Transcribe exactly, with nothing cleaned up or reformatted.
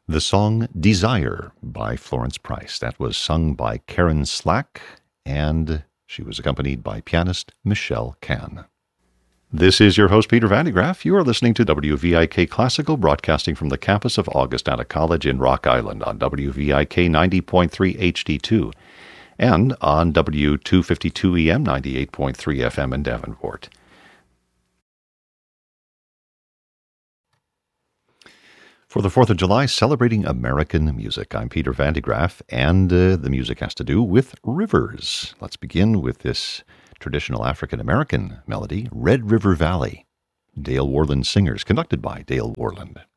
The song Desire by Florence Price. That was sung by Karen Slack, and she was accompanied by pianist Michelle Kahn. This is your host, Peter Van de Graaff. You are listening to W V I K Classical, broadcasting from the campus of Augustana College in Rock Island on W V I K ninety point three H D two and on W two fifty-two E M ninety-eight point three F M in Davenport. For the fourth of July, celebrating American music. I'm Peter Van de Graaff, and uh, the music has to do with rivers. Let's begin with this traditional African-American melody, Red River Valley. Dale Worland Singers, conducted by Dale Worland.